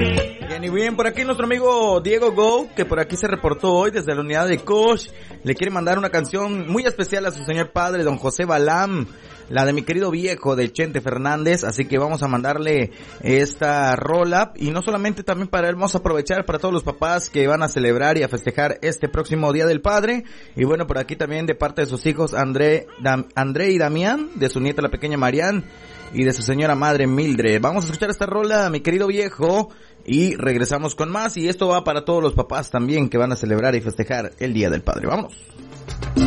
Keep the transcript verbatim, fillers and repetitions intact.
Bien, y bien, por aquí nuestro amigo Diego Go, que por aquí se reportó hoy desde la unidad de Coach, le quiere mandar una canción muy especial a su señor padre, don José Balam, la de mi querido viejo de Chente Fernández, así que vamos a mandarle esta rola, y no solamente también para él, vamos a aprovechar para todos los papás que van a celebrar y a festejar este próximo Día del Padre, y bueno, por aquí también de parte de sus hijos André, Dam, André y Damián, de su nieta la pequeña Marián, y de su señora madre Mildred. Vamos a escuchar esta rola, mi querido viejo, y regresamos con más, y esto va para todos los papás también que van a celebrar y festejar el Día del Padre. Vámonos.